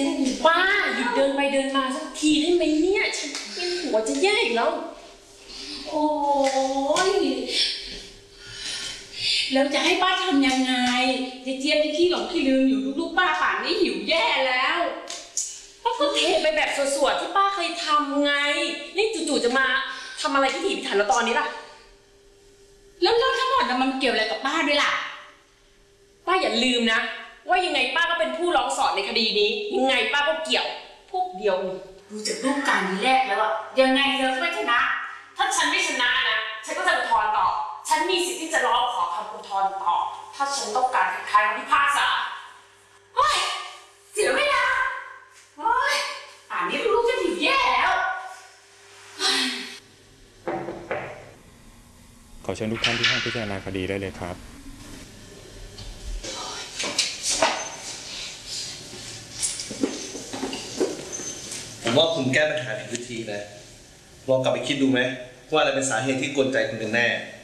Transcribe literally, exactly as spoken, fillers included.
ได้ป้าหยุดเดินไปเดินมาสักทีได้ไหมเนี่ยฉันเป็นหัวจะแย่อีกแล้วโอ้ยแล้วจะให้ป้าทำยังไงเจี๊ยบที่ขี้หลงขี้ลืมอยู่ลูกๆป้าป่านนี้หิวแย่แล้วป้าก็เทไปแบบสวดๆที่ป้าเคยทำไงนี่จู่ๆจะมาทำอะไรพิถีพิถันแล้วตอนนี้ล่ะแล้วเรื่องทั้งหมดมันเกี่ยวอะไรกับป้าด้วยล่ะป้าอย่าลืมนะว่ายังไงป้าก็เป็นผู้ร้องสอนในคดีนี้ยังไงป้าก็เกี่ยวพวกเดียวดูจากรูปการณ์แรกแล้วอะยังไงเธอก็ไม่ชนะถ้าฉันไม่ชนะนะฉันก็จะอุทธรณ์ต่อฉันมีสิทธิ์ที่จะร้องขอคำอุทธรณ์ต่อถ้าฉันต้องการคัดค้านคำพิพากษาเฮ้ยเสียเวลาเฮ้ยป่านนี้ลูกจะหิวแย่แล้วขอเชิญทุกท่านที่ห้องพิจารณาคดีได้เลยครับผมว่าคุณแก้ปัญหาผิดวิธีนะลองกลับไปคิดดูไหมว่าอะไรเป็นสาเหตุที่กวนใจคุณกันแน่